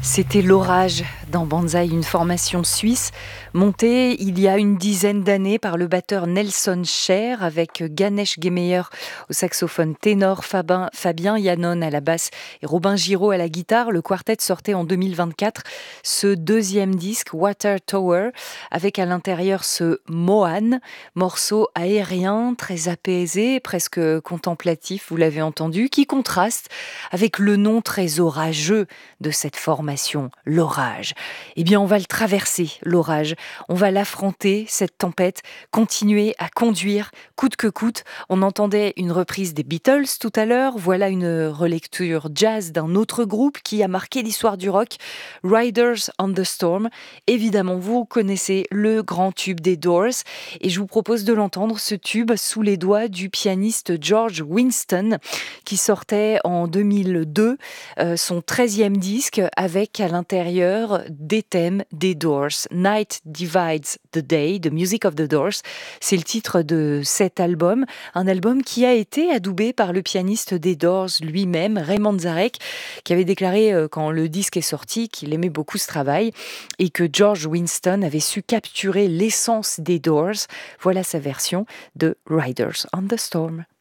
C'était l'Orage dans Banzai, une formation suisse montée il y a une dizaine d'années par le batteur Nelson Cher avec Ganesh Gemeyer au saxophone ténor, Fabien Yannon à la basse et Robin Giraud à la guitare. Le quartet sortait en 2024 ce deuxième disque Water Tower avec à l'intérieur ce Mohan, morceau aérien, très apaisé, presque contemplatif, vous l'avez entendu, qui contraste avec le nom très orageux de cette formation, l'orage. Eh bien, on va le traverser, l'orage. On va l'affronter, cette tempête, continuer à conduire, coûte que coûte. On entendait une reprise des Beatles tout à l'heure. Voilà une relecture jazz d'un autre groupe qui a marqué l'histoire du rock, Riders on the Storm. Évidemment, vous connaissez le grand tube des Doors. Et je vous propose de l'entendre, ce tube, sous les doigts du pianiste George Winston, qui sortait en 2002 son 13e disque avec à l'intérieur des thèmes des Doors. Night Divides the Day, The Music of the Doors, c'est le titre de cet album, un album qui a été adoubé par le pianiste des Doors lui-même, Ray Manzarek, qui avait déclaré quand le disque est sorti qu'il aimait beaucoup ce travail et que George Winston avait su capturer l'essence des Doors. Voilà sa version de Riders on the Storm.